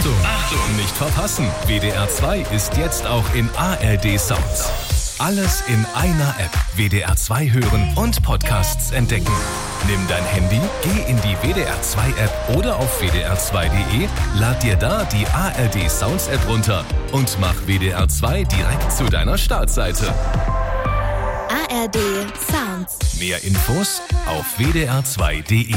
Achtung, nicht verpassen. WDR 2 ist jetzt auch in ARD Sounds. Alles in einer App. WDR 2 hören und Podcasts entdecken. Nimm dein Handy, geh in die WDR 2 App oder auf wdr2.de, lad dir da die ARD Sounds App runter und mach WDR 2 direkt zu deiner Startseite. ARD Sounds. Mehr Infos auf wdr2.de.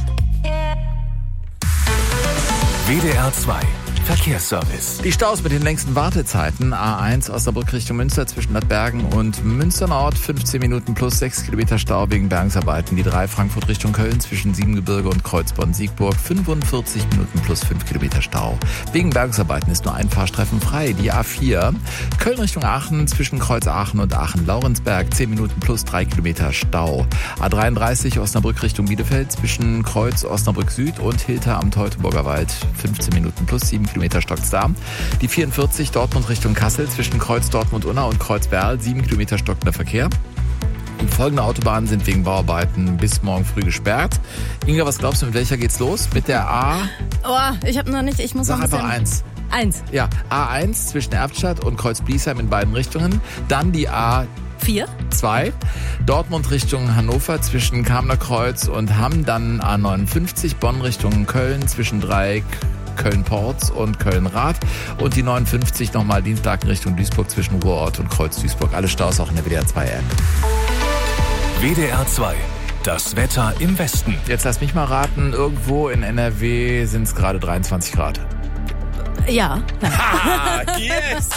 WDR 2 Verkehrsservice. Die Staus mit den längsten Wartezeiten. A1 Osnabrück Richtung Münster zwischen Bad Bergen und Münster Nord. 15 Minuten plus 6 Kilometer Stau wegen Bergungsarbeiten. Die 3 Frankfurt Richtung Köln zwischen Siebengebirge und Kreuzborn-Siegburg. 45 Minuten plus 5 Kilometer Stau. Wegen Bergungsarbeiten ist nur ein Fahrstreifen frei. Die A4 Köln Richtung Aachen zwischen Kreuz Aachen und Aachen-Laurensberg. 10 Minuten plus 3 Kilometer Stau. A33 Osnabrück Richtung Bielefeld zwischen Kreuz Osnabrück Süd und Hilter am Teutoburger Wald. 15 Minuten plus 7 Kilometer stockt's da. Die 44 Dortmund Richtung Kassel zwischen Kreuz Dortmund-Unna und Kreuz Berl, 7 Kilometer stockender Verkehr. Die folgenden Autobahnen sind wegen Bauarbeiten bis morgen früh gesperrt. Inga, was glaubst du, mit welcher geht's los? Mit der A? Oh, ich habe noch nicht, ich muss Sag noch ein einfach bisschen... 1. 1. Ja, A1 zwischen Erftstadt und Kreuz-Bliesheim in beiden Richtungen. Dann die A 4. 2. Dortmund Richtung Hannover zwischen Kamener Kreuz und Hamm. Dann A59 Bonn Richtung Köln zwischen Dreieck Köln-Porz und Köln-Rath und die 59 nochmal Dienstag in Richtung Duisburg zwischen Ruhrort und Kreuz-Duisburg. Alle Staus auch in der WDR 2 App. WDR 2, das Wetter im Westen. Jetzt lass mich mal raten, irgendwo in NRW sind es gerade 23 Grad. Ja. Ha, yes!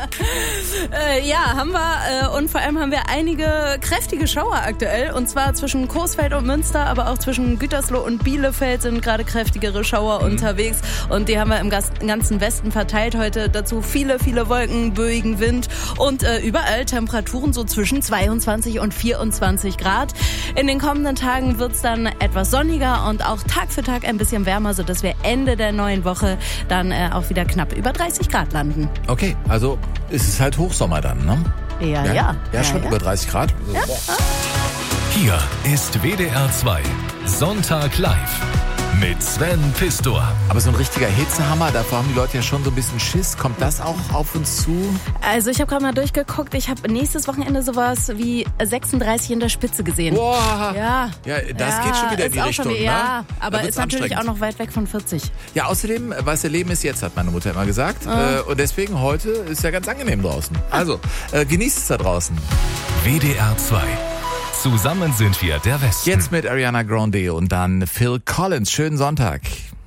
Ja, haben wir. Und vor allem haben wir einige kräftige Schauer aktuell. Und zwar zwischen Coesfeld und Münster, aber auch zwischen Gütersloh und Bielefeld sind gerade kräftigere Schauer unterwegs. Und die haben wir im ganzen Westen verteilt heute. Dazu viele, viele Wolken, böigen Wind und überall Temperaturen so zwischen 22 und 24 Grad. In den kommenden Tagen wird's dann etwas sonniger und auch Tag für Tag ein bisschen wärmer, sodass wir Ende der neuen Woche dann auch wieder knapp über 30 Grad landen. Okay, also ist es halt Hochsommer dann, ne? Ja. Ja, schon über 30 Grad. Ja. Hier ist WDR 2 Sonntag live mit Sven Pistor. Aber so ein richtiger Hitzehammer, davor haben die Leute ja schon so ein bisschen Schiss. Kommt das auch auf uns zu? Also ich habe gerade mal durchgeguckt. Ich habe nächstes Wochenende sowas wie 36 in der Spitze gesehen. Boah. Ja, das geht schon wieder in die Richtung, schon, ne? Ja, aber Da wird's ist natürlich anstrengend. auch noch weit weg von 40. Ja, außerdem, weißt du, Leben ist jetzt, hat meine Mutter immer gesagt. Und deswegen heute ist ja ganz angenehm draußen. Also, genießt es da draußen. WDR 2. Zusammen sind wir der Westen. Jetzt mit Ariana Grande und dann Phil Collins. Schönen Sonntag.